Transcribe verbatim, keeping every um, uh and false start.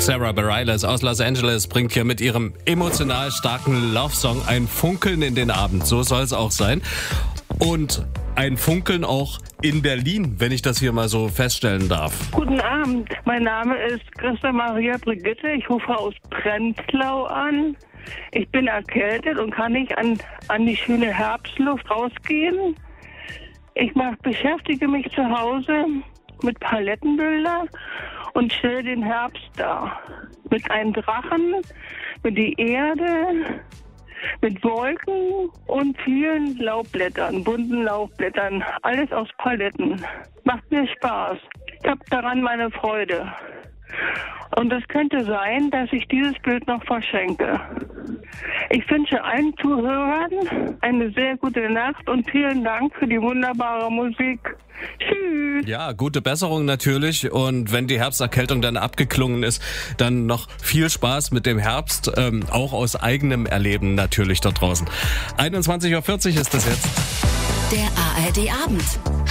Sarah Bareilles aus Los Angeles bringt hier mit ihrem emotional starken Love-Song ein Funkeln in den Abend. So soll es auch sein. Und ein Funkeln auch in Berlin, wenn ich das hier mal so feststellen darf. Guten Abend, mein Name ist Christa Maria Brigitte. Ich rufe aus Prenzlau an. Ich bin erkältet und kann nicht an, an die schöne Herbstluft rausgehen. Ich mach, beschäftige mich zu Hause mit Palettenbildern und stelle den Herbst dar. Mit einem Drachen, mit die Erde, mit Wolken und vielen Laubblättern, bunten Laubblättern. Alles aus Paletten. Macht mir Spaß. Ich habe daran meine Freude. Und es könnte sein, dass ich dieses Bild noch verschenke. Ich wünsche allen Zuhörern eine sehr gute Nacht und vielen Dank für die wunderbare Musik. Tschüss. Ja, gute Besserung natürlich. Und wenn die Herbsterkältung dann abgeklungen ist, dann noch viel Spaß mit dem Herbst, ähm, auch aus eigenem Erleben natürlich dort draußen. einundzwanzig Uhr vierzig ist es jetzt. Der A R D Abend.